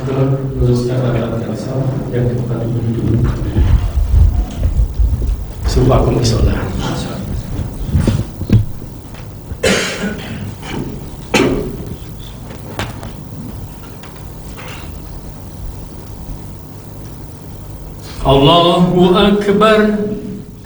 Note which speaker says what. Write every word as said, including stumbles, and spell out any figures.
Speaker 1: luruskan rakaat asal yang keempat dulu. Suruh aku sholat. Allahu Akbar.